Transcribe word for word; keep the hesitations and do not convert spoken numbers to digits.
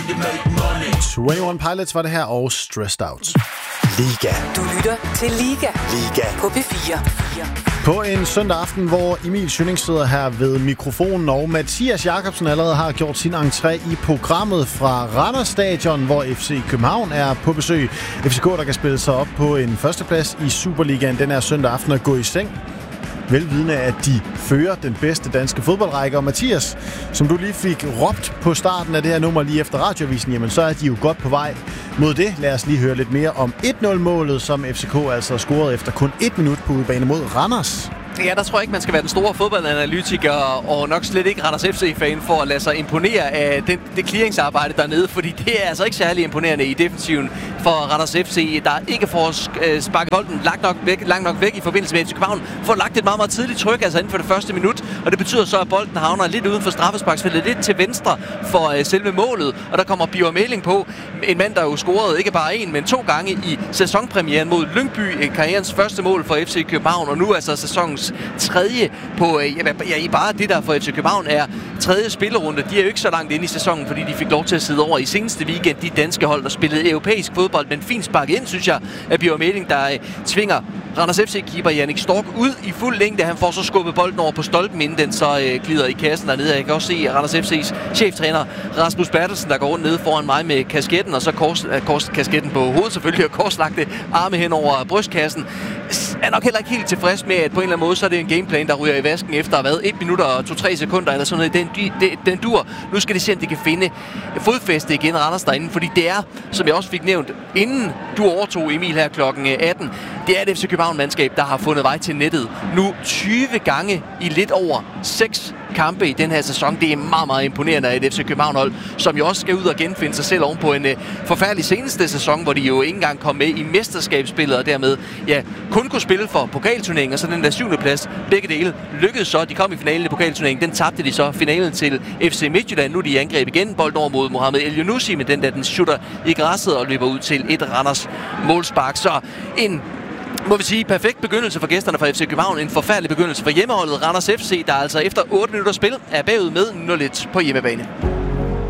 enogtyve Pilots var det her, og Stressed Out. Liga. Du lytter til Liga. Liga. På P fire. På en søndag aften, hvor Emil Schønning sidder her ved mikrofonen, og Mathias Jakobsen allerede har gjort sin entré i programmet fra Randers Stadion, hvor F C København er på besøg. F C K, der kan spille sig op på en førsteplads i Superligaen den her søndag aften og gå i seng, velvidende, at de fører den bedste danske fodboldrække. Og Mathias, som du lige fik råbt på starten af det her nummer lige efter radioavisen, jamen så er de jo godt på vej mod det. Lad os lige høre lidt mere om et nul-målet, som F C K altså scorede efter kun et minut på udebane mod Randers. Ja, der tror jeg ikke, man skal være den store fodboldanalytiker og nok slet ikke Randers F C-fan for at lade sig imponere af den, det clearingsarbejde dernede, fordi det er altså ikke særlig imponerende i defensiven for Randers F C, der ikke får sparket bolden langt nok væk, langt nok væk i forbindelse med F C København, får lagt et meget, meget tidligt tryk, altså inden for det første minut, og det betyder så, at bolden havner lidt uden for straffesparksfeltet, lidt til venstre for uh, selve målet, og der kommer Birger Meling på, en mand, der jo scorede ikke bare en, men to gange i sæsonpremieren mod Lyngby, karrierens første mål for F C København, og nu altså sæsonens tredje på, ja, i bare det der for F C København er tredje spillerunde. De er jo ikke så langt inde i sæsonen, fordi de fik lov til at sidde over i seneste weekend, de danske hold, der spillede europæisk fodbold, men fint sparket ind, synes jeg, af Birger Meling, der øh, tvinger Randers F C-keeper Jannik Stork ud i fuld længde. Han får så skubbet bolden over på stolpen, inden den så øh, glider i kassen dernede. Jeg kan også se Randers F C's cheftræner Rasmus Bertelsen, der går rundt nede foran mig med kasketten, og så kors, øh, kors, kasketten på hovedet selvfølgelig, og korslagte arme hen over brystkassen. Er nok heller ikke helt tilfreds med, at på en eller anden måde, så er det en gameplan, der ryger i vasken efter hvad, et minut og to-tre sekunder eller sådan noget. Den, den, den dur. Nu skal de se, om de kan finde fodfæste igen, Randers derinde, fordi det er, som jeg også fik nævnt, inden du overtog, Emil, her klokken atten, det er et F C København-mandskab, der har fundet vej til nettet nu tyve gange i lidt over seks kampe i den her sæson. Det er meget, meget imponerende af et F C København-hold, som jo også skal ud og genfinde sig selv oven på en uh, forfærdelig seneste sæson, hvor de jo ikke engang kom med i mesterskabsspillet, og dermed ja, kun kunne spille for pokalturneringen, og så den der syvende plads. Begge dele lykkedes så. De kom i finalen i pokalturneringen. Den tabte de så finalen til F C Midtjylland. Nu er de i angreb igen. Bolden over mod Mohamed El Younousi, men den der, den shooter i græsset og løber ud til et Randers målspark. Så en må vi sige, perfekt begyndelse for gæsterne fra F C København. En forfærdelig begyndelse for hjemmeholdet Randers F C, der altså efter otte minutter spil er bagud med nul et på hjemmebane.